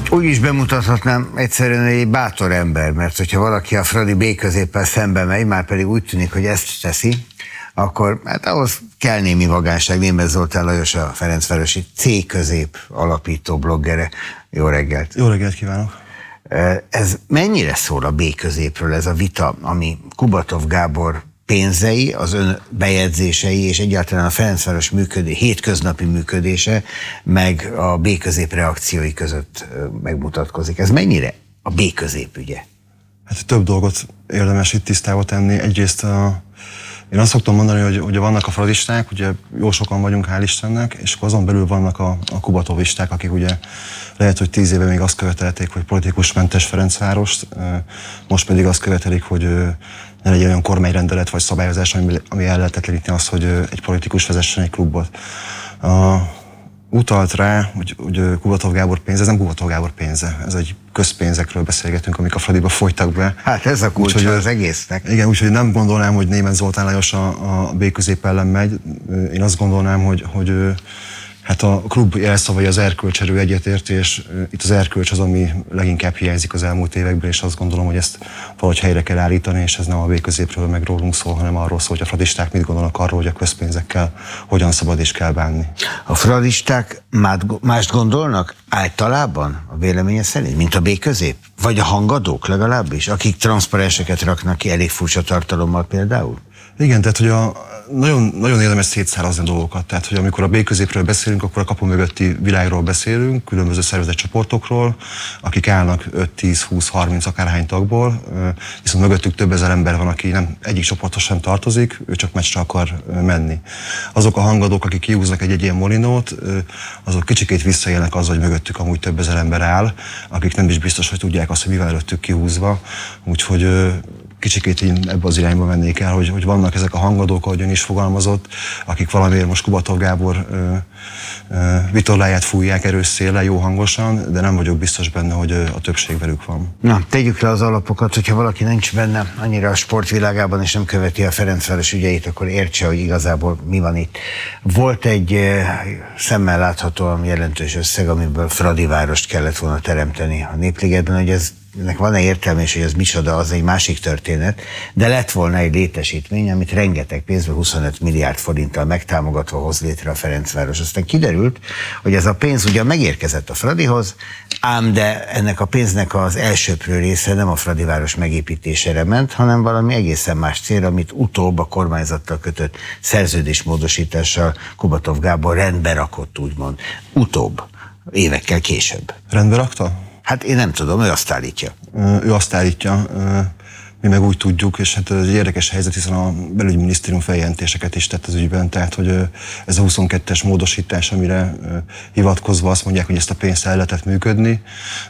Úgy is bemutathatnám egyszerűen egy bátor ember, mert hogyha valaki a Fradi B középpel szembe megy, már pedig úgy tűnik, hogy ezt teszi, akkor hát ahhoz kell némi vagánság. Németh Zoltán Lajos, a Ferencvárosi C közép alapító bloggere. Jó reggelt! Jó reggelt kívánok! Ez mennyire szól a B középről ez a vita, ami Kubatov Gábor pénzei, az ön bejegyzései és egyáltalán a Ferencváros hétköznapi működése, meg a B közép reakciói között megmutatkozik. Ez mennyire a B közép ügye? Hát több dolgot érdemes itt tisztába tenni. Egyrészt én azt szoktam mondani, hogy vannak a fradisták, ugye jó sokan vagyunk, hál' Istennek, és akkor azon belül vannak a kubatovisták, akik ugye lehet, hogy 10 éve még azt követelték, hogy politikusmentes Ferencvárost, most pedig azt követelik, hogy ne legyen olyan kormányrendelet vagy szabályozás, ami el lehetetleníti azt, hogy egy politikus vezessen egy klubot. Utalt rá, hogy Kubatov Gábor pénze, ez nem Kubatov Gábor pénze, ez egy közpénzekről beszélgetünk, amik a Fradiba folytak be. Hát ez a kulcsa az egésznek. Igen, úgyhogy nem gondolnám, hogy Németh Zoltán Lajos a B közép ellen megy. Én azt gondolnám, hogy hát a klub jelszavai az erkölcserő egyetértés, itt az erkölcs az, ami leginkább hiányzik az elmúlt években, és azt gondolom, hogy ezt valahogy helyre kell állítani, és ez nem a B középről meg rólunk szól, hanem arról szól, hogy a fradisták mit gondolnak arról, hogy a közpénzekkel hogyan szabad és kell bánni. A fradisták mást gondolnak általában a véleménye szerint, mint a B közép? Vagy a hangadók legalábbis, akik transzparenseket raknak ki elég furcsa tartalommal például? Igen, tehát hogy nagyon, nagyon érdemes szétszárazni a dolgokat. Tehát, hogy amikor a B középről beszélünk, akkor a kapu mögötti világról beszélünk, különböző szervezett csoportokról, akik állnak 5, 10, 20, 30 akárhány tagból, viszont mögöttük több ezer ember van, aki nem egyik csoporthoz sem tartozik, ő csak meccsre akar menni. Azok a hangadók, akik kihúznak egy ilyen molinót, azok kicsikét visszaélnek azzal, hogy mögöttük amúgy több ezer ember áll, akik nem is biztos, hogy tudják azt, hogy mi van előttük kihúzva. Úgyhogy kicsikét én ebbe az irányba mennék el, hogy vannak ezek a hangadók, ahogy ön is fogalmazott, akik valamiért most Kubatov Gábor vitorláját fújják erős széllel, jó hangosan, de nem vagyok biztos benne, hogy a többség velük van. Na, tegyük le az alapokat, hogyha valaki nincs benne annyira a sportvilágában, és nem követi a Ferencváros ügyeit, akkor értse, hogy igazából mi van itt. Volt egy szemmel láthatóan jelentős összeg, amiből Fradivárost kellett volna teremteni a Népligetben, hogy ennek van-e értelme, és hogy ez micsoda, az egy másik történet, de lett volna egy létesítmény, amit rengeteg pénzből 25 milliárd forinttal megtámogatva hoz létre a Ferencváros. Aztán kiderült, hogy ez a pénz ugyan megérkezett a Fradihoz, ám de ennek a pénznek az elsöprő része nem a Fradiváros megépítésére ment, hanem valami egészen más célra, amit utóbb a kormányzattal kötött szerződésmódosítással Kubatov Gábor rendbe rakott, úgymond. Utóbb, évekkel később. Rendbe rakta? Hát én nem tudom, ő azt állítja. Ő azt állítja, mi meg úgy tudjuk, és hát ez egy érdekes helyzet, hiszen a belügyminisztérium feljelentéseket is tett az ügyben, tehát hogy ez a 22-es módosítás, amire hivatkozva azt mondják, hogy ezt a pénzt el lehetett működni,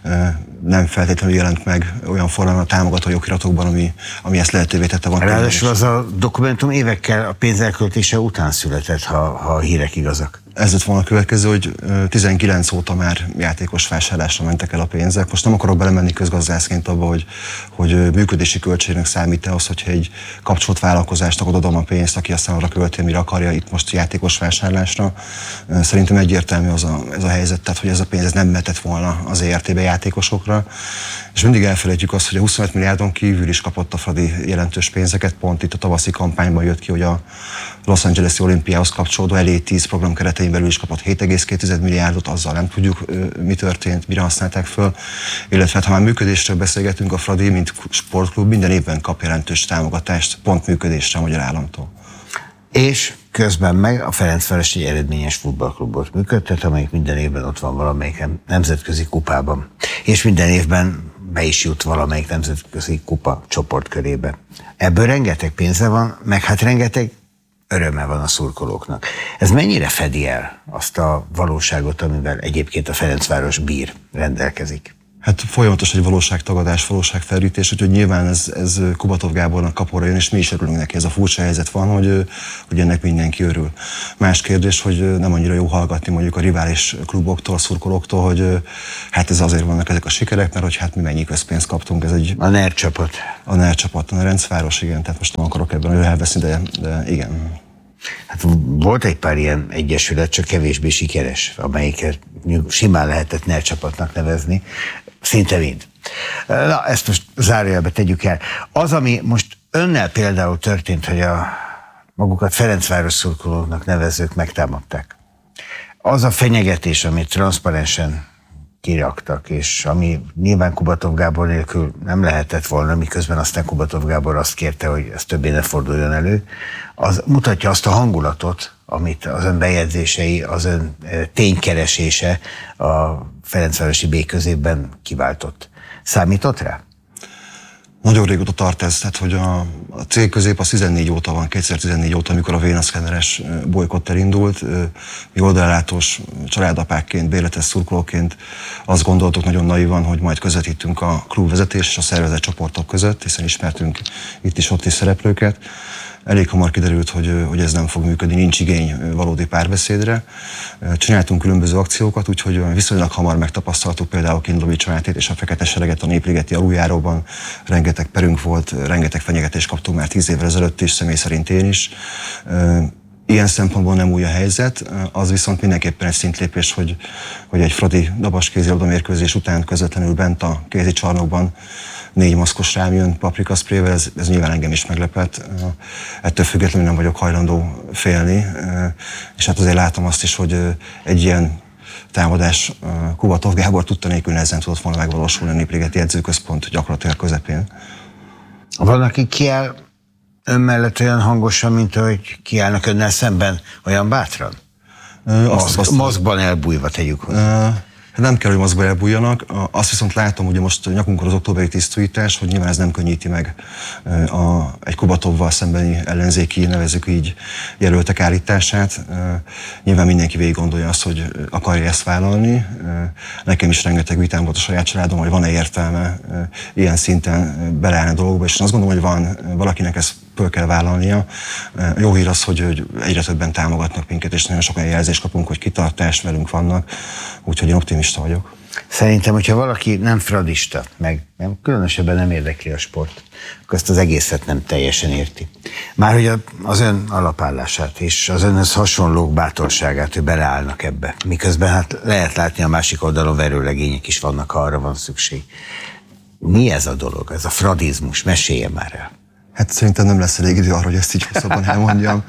nem feltétlenül jelent meg olyan formában a támogató jogiratokban, ami ezt lehetővé tette volna. Ráadásul az a dokumentum évekkel a pénz elköltése után született, ha a hírek igazak. Ez lett volna a következő, hogy 19 óta már játékos vásárlásra mentek el a pénzek. Most nem akarok belemenni közgazdászként abba, hogy működési költségnek számít-e az, hogyha egy kapcsolt vállalkozásnak odadom a pénzt, aki aztán arra költi, mire akarja itt most játékos vásárlásra. Szerintem egyértelmű ez a helyzet, tehát hogy ez a pénz nem mehetett volna az ERT-be játékosokra. És mindig elfelejtjük azt, hogy a 25 milliárdon kívül is kapott a Fradi jelentős pénzeket. Pont itt a tavaszi kampányban jött ki, hogy a Los Angeles-i olimpiához kapcsolódó elég 10 program keretein belül is kapott 7,2 milliárdot, azzal nem tudjuk, mi történt, mire használták föl. Illetve hát, ha már működésről beszélgetünk, a Fradi, mint sportklub minden évben kap jelentős támogatást pont működésre a magyar államtól. És közben meg a Ferencváros egy eredményes futballklubot működtet, amelyik minden évben ott van valamelyik nemzetközi kupában. És minden évben be is jut valamelyik nemzetközi kupa csoportkörébe. Ebből rengeteg pénze van, meg hát rengeteg öröme van a szurkolóknak. Ez mennyire fedi el azt a valóságot, amivel egyébként a Ferencváros bír, rendelkezik? Hát folyamatos egy valóságtagadás, valóságfelütés, úgyhogy nyilván ez Kubatov Gábornak kapóra jön, és mi is örülünk neki. Ez a furcsa helyzet van, hogy ennek mindenki örül. Más kérdés, hogy nem annyira jó hallgatni mondjuk a rivális kluboktól, a szurkolóktól, hogy hát ez azért vannak ezek a sikerek, mert hogy hát mi mennyi közpénzt kaptunk. Ez egy... A NER csapat. A NER csapat, a Ferencváros, igen, tehát most nem akarok ebben elveszni, de igen. Hát volt egy pár ilyen egyesület, csak kevésbé sikeres, amelyiket simán lehetett NER csapatnak nevezni, szinte mind. Na, ezt most zárójelbe tegyük el. Az, ami most önnel például történt, hogy a magukat Ferencváros szurkolóknak nevezők megtámadták. Az a fenyegetés, amit transzparensen kiraktak, és ami nyilván Kubatov Gábor nélkül nem lehetett volna, miközben aztán Kubatov Gábor azt kérte, hogy ez többé ne forduljon elő, az mutatja azt a hangulatot, amit az ön bejegyzései, az ön ténykeresése a Ferencvárosi B-középben kiváltott. Számított rá? Nagyon régóta tart ez, tehát hogy a C-közép az 14 óta van, 2014 óta, amikor a vénaszkenneres bolykott elindult. Mi oldalellátós családapákként, bérletes szurkolóként azt gondoltuk nagyon naivan, hogy majd közvetítünk a klubvezetés és a szervezett csoportok között, hiszen ismertünk itt is ott is szereplőket. Elég hamar kiderült, hogy ez nem fog működni, nincs igény valódi párbeszédre. Csináltunk különböző akciókat, úgyhogy viszonylag hamar megtapasztaltuk például Kindlovics Mátét és a Fekete Sereget a Népligeti aluljáróban. Rengeteg perünk volt, rengeteg fenyegetést kaptunk már 10 évvel ezelőtt is, személy szerint én is. Ilyen szempontból nem új a helyzet, az viszont mindenképpen egy szintlépés, hogy egy Fradi Dabas kézilabda mérkőzés után közvetlenül bent a kézi csarnokban 4 maszkos rám jön paprikaszprével, ez nyilván engem is meglepett. Ettől függetlenül nem vagyok hajlandó félni, és hát azért látom azt is, hogy egy ilyen támadás Kubatov Gábor tudta nélkül nehezen tudott volna megvalósulni a Népligeti edzőközpont gyakorlatilag közepén. Van, aki kiáll ön mellett olyan hangosan, mint hogy kiállnak önnel szemben, olyan bátran? Maszkban elbújva tegyük hozzá. Nem kell, hogy maszkba elbújjanak. Azt viszont látom, ugye most nyakunkon az októberi tisztújítás, hogy nyilván ez nem könnyíti meg egy Kubatovval szembeni ellenzéki, nevezzük így, jelöltek állítását. Nyilván mindenki végig gondolja azt, hogy akarja ezt vállalni. Nekem is rengeteg vitám volt a saját családom, hogy van-e értelme ilyen szinten beleállni a dolgokba, és én azt gondolom, hogy van, valakinek ezt föl kell vállalnia. Jó hír az, hogy egyre többen támogatnak minket, és nagyon sok olyan jelzést kapunk, hogy kitartás velünk vannak, úgyhogy én optimista vagyok. Szerintem, hogyha valaki nem fradista, meg nem, különösebben nem érdekli a sport, akkor ezt az egészet nem teljesen érti. Márhogy az ön alapállását és az önhöz hasonlók bátorságát, hogy beleállnak ebbe. Miközben hát lehet látni a másik oldalon verőlegények is vannak, ha arra van szükség. Mi ez a dolog, ez a fradizmus? Mesélje már el. Hát szerintem nem lesz elég idő arra, hogy ezt így hosszabban elmondjam.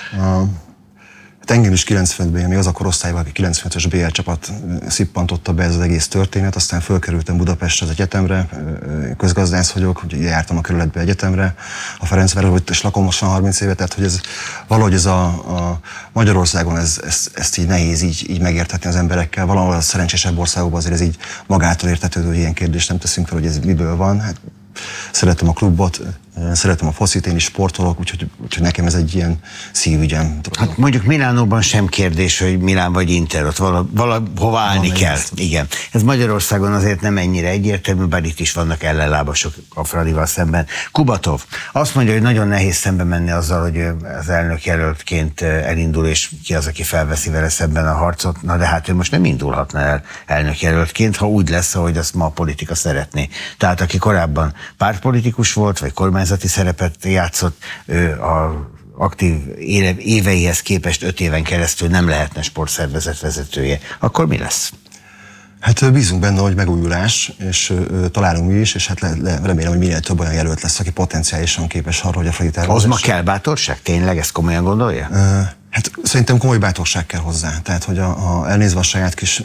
Hát engem is 95-ben, még az a korosztályban, aki 95-ös BL csapat szippantotta be ez az egész történet, aztán fölkerültem Budapestre az egyetemre, közgazdász vagyok, ugye jártam a kerületbe egyetemre, a Ferencvárosban, és lakom most 30 éve, tehát hogy ez valahogy ez a Magyarországon ezt így nehéz így megérthetni az emberekkel, valahol a szerencsésebb országokban azért ez így magától értetődő, hogy ilyen kérdést nem teszünk fel, hogy ez miből van. Hát, szeretem a klubot, szeretem a focit, én is sportolok, úgyhogy nekem ez egy ilyen szívügyem. Hát mondjuk Milánóban sem kérdés, hogy Milán vagy Inter, ott valahova állni kell. Igen. Ez Magyarországon azért nem ennyire egyértelmű, bár itt is vannak ellenlábasok a Fradival szemben. Kubatov azt mondja, hogy nagyon nehéz szembe menni azzal, hogy az elnök jelöltként elindul, és ki az, aki felveszi vele szemben a harcot. Na de hát ő most nem indulhatna el elnök jelöltként, ha úgy lesz, ahogy azt ma a politika szeretné. Tehát aki korábban pártpolitikus volt, vagy kormányzati szerepet játszott, ő a aktív éveihez képest 5 éven keresztül nem lehetne sportszervezet vezetője. Akkor mi lesz? Hát bízunk benne, hogy megújulás, és találunk mi is, és hát remélem, hogy minél több olyan jelölt lesz, aki potenciálisan képes arra, hogy a Fradi tervezés. Az ma kell bátorság? Tényleg ezt komolyan gondolja? Hát szerintem komoly bátorság kell hozzá. Tehát, hogy elnézve a saját kis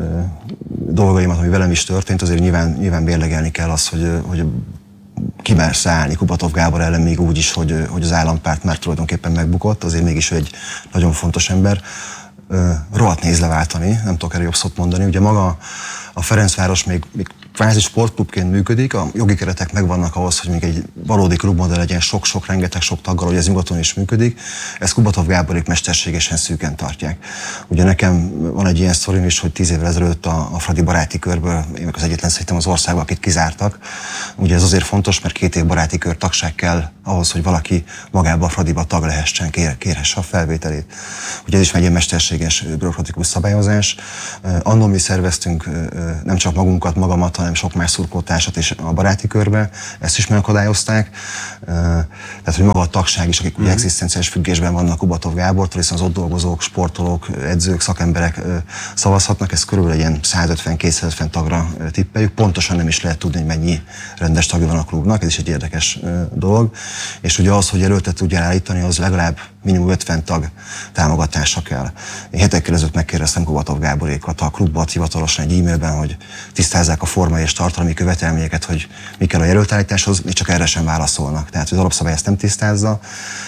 dolgaimat, ami velem is történt, azért nyilván mérlegelni kell az, hogy kimersz állni Kubatov Gábor ellen még úgy is, hogy az állampárt már tulajdonképpen megbukott, azért mégis egy nagyon fontos ember. Rohadt nehéz leváltani, nem tudok erre jobb szót mondani. Ugye maga a Ferencváros még kvázi sportklubként működik, a jogi keretek megvannak ahhoz, hogy még egy valódi klubmodell legyen rengeteg sok taggal, hogy ez nyugaton is működik. Ezt Kubatov Gáborék mesterségesen szűken tartják. Ugye nekem van egy ilyen sztorim is, hogy 10 évvel ezelőtt a Fradi baráti körből, én az egyetlen szerintem az országban, akit kizártak. Ugye ez azért fontos, mert 2 év baráti kör tagság kell ahhoz, hogy valaki magába a Fradiba tag lehessen, kérhesse a felvételét. Ugye ez is egy ilyen mesterséges bürokratikus szabályozás. Annól mi szerveztünk nem csak magunkat, magamat, hanem hanem sok más szurkolótársat is a baráti körbe, ezt is megakadályozták. Tehát, hogy maga a tagság is, akik ugye egzisztenciális függésben vannak Kubatov Gábortól, hiszen az ott dolgozók, sportolók, edzők, szakemberek szavazhatnak, ez körülbelül egy ilyen 150-250 tagra tippeljük. Pontosan nem is lehet tudni, hogy mennyi rendes tagja van a klubnak, ez is egy érdekes dolog. És ugye az, hogy jelöltet tudja állítani, az legalább minimum 50 tag támogatása kell. Én hetekkel ezelőtt megkérdeztem Kubatov Gáborékat a klubban hivatalosan egy e-mailben, hogy tisztázzák a formai és tartalmi követelményeket, hogy mi kell a jelöltállításhoz, és csak erre sem válaszolnak. Tehát az alapszabály ezt nem tisztázza.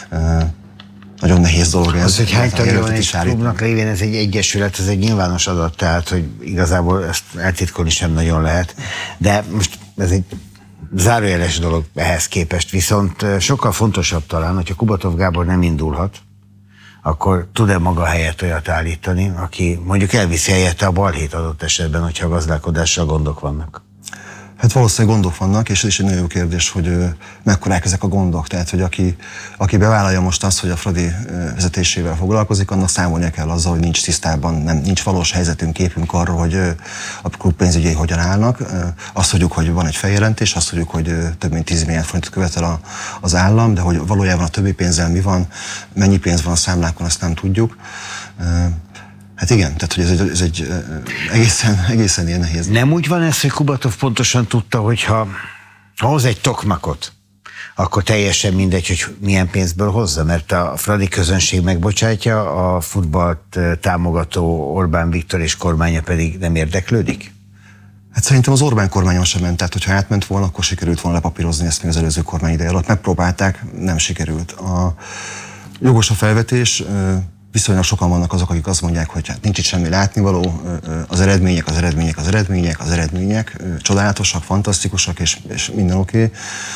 Nagyon nehéz dolog ez. Az, hogy hány tagja van egy klubnak lévén, ez egy egyesület, ez egy nyilvános adat, tehát hogy igazából ezt eltitkolni sem nagyon lehet. De most ez egy zárójeles dolog ehhez képest, viszont sokkal fontosabb talán, hogyha Kubatov Gábor nem indulhat, akkor tud-e maga helyett olyat állítani, aki mondjuk elviszi helyette a balhét adott esetben, hogyha a gazdálkodással gondok vannak? Hát valószínűleg gondok vannak, és ez is egy nagyon jó kérdés, hogy mekkorák ezek a gondok. Tehát, hogy aki bevállalja most azt, hogy a Fradi vezetésével foglalkozik, annak számolnia kell azzal, hogy nincs tisztában, nincs valós helyzetünk, képünk arról, hogy a klub pénzügyei hogyan állnak. Azt tudjuk, hogy van egy feljelentés, azt tudjuk, hogy több mint 10 milliárd forintot követel az állam, de hogy valójában a többi pénzzel mi van, mennyi pénz van a számlákon, azt nem tudjuk. Hát igen, tehát hogy ez egy egészen ilyen nehéz. Nem úgy van ez, hogy Kubatov pontosan tudta, hogy ha hoz egy tokmakot, akkor teljesen mindegy, hogy milyen pénzből hozza, mert a Fradi közönség megbocsátja, a futballt támogató Orbán Viktor és kormánya pedig nem érdeklődik? Hát szerintem az Orbán kormányon sem ment, tehát hogyha átment volna, akkor sikerült volna lepapírozni ezt még az előző kormány ideje alatt. Megpróbálták, nem sikerült. Jogos a felvetés, viszonylag sokan vannak azok, akik azt mondják, hogy hát nincs itt semmi látnivaló, az eredmények csodálatosak, fantasztikusak, és minden oké.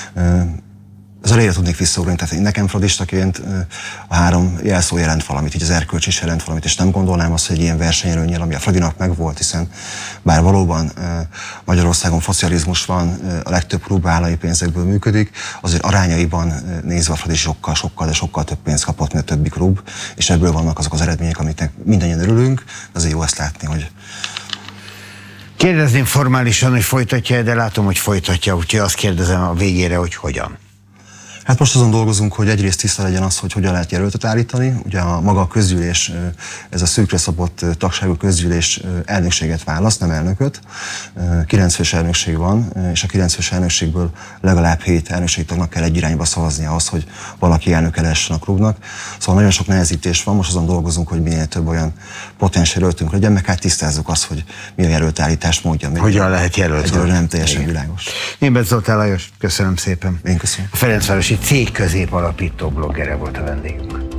Ez elére tudnék visszaugrani, tehát nekem fradistaként a 3 jelszó jelent valamit, így az erkölcs is jelent valamit, és nem gondolnám azt, hogy egy ilyen versenyelőnnyel, ami a Fradinak megvolt, hiszen bár valóban Magyarországon szocializmus van, a legtöbb klub állami pénzekből működik, azért arányaiban nézve a Fradi sokkal több pénzt kapott, mint a többi klub, és ebből vannak azok az eredmények, amiknek mindannyian örülünk, azért jó ezt látni, hogy... Kérdezném formálisan, hogy folytatja, de látom, hogy folytatja, úgyhogy azt kérdezem a végére, hogy hogyan. Hát most azon dolgozunk, hogy egyrészt tiszta legyen az, hogy hogyan lehet jelöltet állítani. Ugye maga a közgyűlés, ez a szűkre szabott tagságú közgyűlés elnökséget választ, nem elnököt. 9 fős elnökség van, és a 9 fős elnökségből legalább 7 elnökségtagnak kell egy irányba szavaznia ahhoz, hogy valaki elnöke lehessen a klubnak. Szóval nagyon sok nehezítés van, most azon dolgozunk, hogy minél több olyan potens jelöltünk legyen, meg hát tisztázzuk azt, hogy mi a jelöltállítás módja. Hogyan lehet jelölni? Egyelőre nem teljesen világos. Németh Zoltán Lajos, köszönöm szépen. Én köszönöm. A Ferencvárosi Cég Közép alapító bloggere volt a vendégünk.